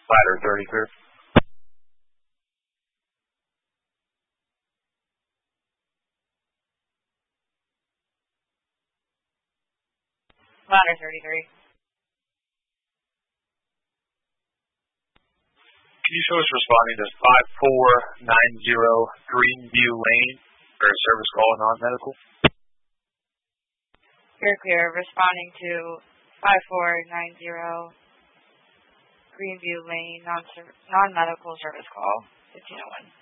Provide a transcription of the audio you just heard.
Ladder 33. Ladder 33. Can you show us responding to 5490 Greenview Lane for a service call non-medical? You're clear. Responding to 5490 Greenview Lane non-medical service call 1501.